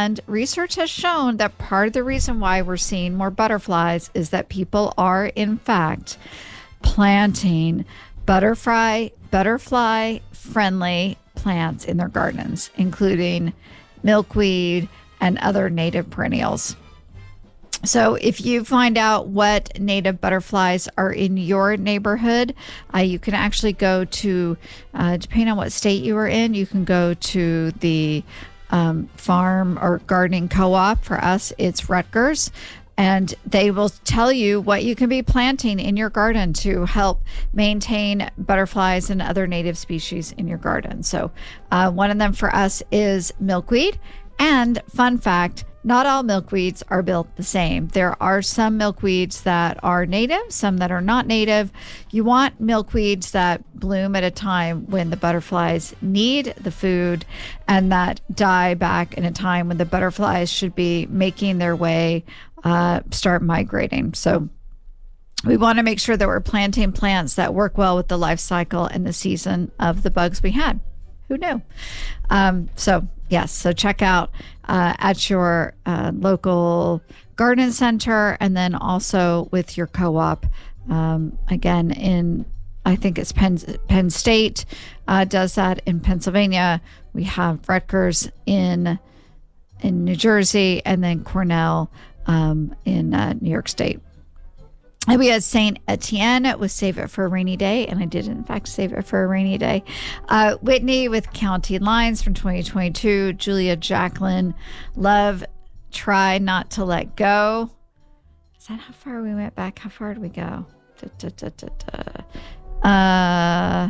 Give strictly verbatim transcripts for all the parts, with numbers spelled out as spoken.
And research has shown that part of the reason why we're seeing more butterflies is that people are, in fact, planting butterfly, butterfly friendly plants in their gardens, including milkweed and other native perennials. So if you find out what native butterflies are in your neighborhood, uh, you can actually go to, uh, depending on what state you are in, you can go to the um, farm or gardening co-op. For us, it's Rutgers. And they will tell you what you can be planting in your garden to help maintain butterflies and other native species in your garden. So uh, one of them for us is milkweed. And fun fact, not all milkweeds are built the same. There are some milkweeds that are native, some that are not native. You want milkweeds that bloom at a time when the butterflies need the food and that die back in a time when the butterflies should be making their way, uh, start migrating. So we want to make sure that we're planting plants that work well with the life cycle and the season of the bugs we had. Who knew? Um, so yes, so check out uh, at your uh, local garden center, and then also with your co-op. Um, again, in I think it's Penn, Penn State uh, does that. In Pennsylvania, we have Rutgers in in New Jersey, and then Cornell um, in uh, New York State. And we had Saint Etienne with Save It for a Rainy Day, and I did, in fact, save it for a rainy day. Uh, Whitney with County Lines from twenty twenty-two. Julia Jacqueline, Love, Try Not to Let Go. Is that how far we went back? How far did we go? Da, da, da, da, da. Uh,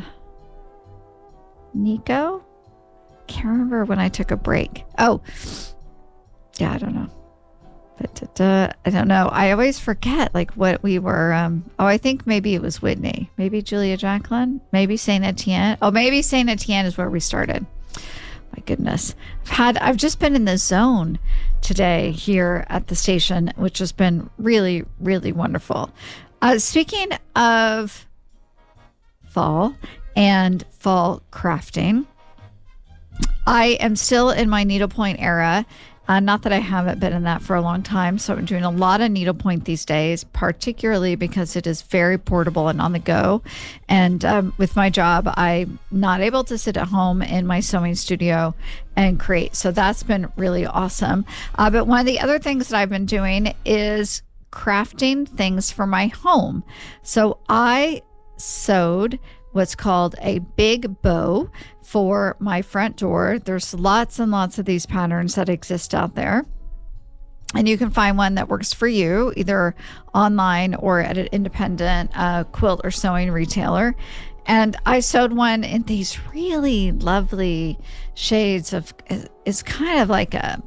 Nico? Can't remember when I took a break. Oh, yeah, I don't know. But uh, I don't know. I always forget like what we were. Um, oh, I think maybe it was Whitney. Maybe Julia Jacqueline. Maybe Saint Etienne. Oh, maybe Saint Etienne is where we started. My goodness, I've had. I've just been in the zone today here at the station, which has been really, really wonderful. Uh, speaking of fall and fall crafting, I am still in my needlepoint era. Uh, not that I haven't been in that for a long time. So I'm doing a lot of needlepoint these days, particularly because it is very portable and on the go. And um, with my job, I'm not able to sit at home in my sewing studio and create. So that's been really awesome. Uh, but one of the other things that I've been doing is crafting things for my home. So I sewed what's called a big bow for my front door. There's lots and lots of these patterns that exist out there. And you can find one that works for you, either online or at an independent uh, quilt or sewing retailer. And I sewed one in these really lovely shades of, it's kind of like a,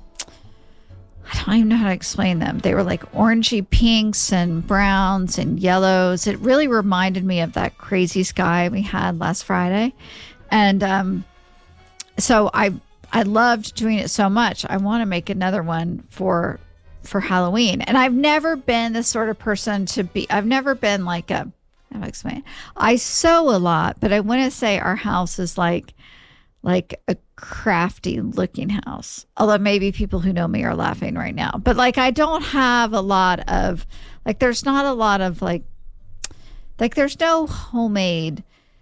I don't even know how to explain them. They were like orangey pinks and browns and yellows. It really reminded me of that crazy sky we had last Friday. And um, so I I loved doing it so much. I want to make another one for for Halloween. And I've never been the sort of person to be, I've never been like a, how do I explain? I sew a lot, but I wouldn't say our house is like, like a crafty looking house. Although maybe people who know me are laughing right now. But like I don't have a lot of, like there's not a lot of like, like there's no homemade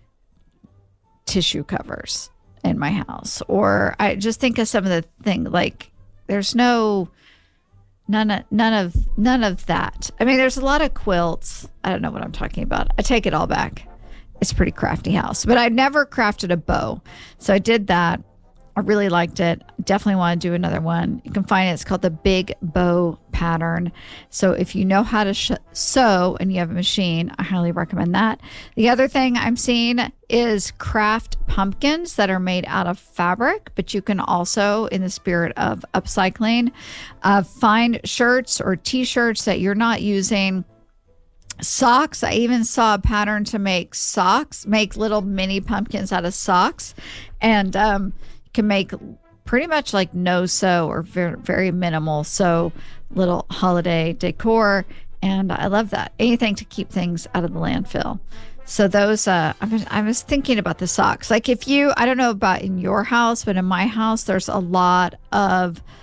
tissue covers in my house. Or I just think of some of the things like there's no, none of, none of, none of that. I mean, there's a lot of quilts. I don't know what I'm talking about. I take it all back. It's a pretty crafty house, but I never crafted a bow. So I did that. I really liked it. Definitely want to do another one. You can find it. It's called the Big Bow Pattern. So if you know how to sh- sew and you have a machine, I highly recommend that. The other thing I'm seeing is craft pumpkins that are made out of fabric, but you can also, in the spirit of upcycling, uh, find shirts or t-shirts that you're not using. Socks. I even saw a pattern to make socks, make little mini pumpkins out of socks. And um, you can make pretty much like no sew or very, very minimal sew little holiday decor. And I love that. Anything to keep things out of the landfill. So those, uh, I was, I was thinking about the socks. Like if you, I don't know about in your house, but in my house, there's a lot of